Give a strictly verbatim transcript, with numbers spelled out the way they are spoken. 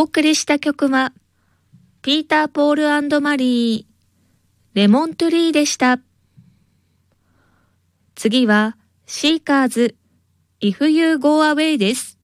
お送りした曲は、ピーター・ポール&マリー、レモントゥリーでした。次は、シーカーズ、If You Go Away です。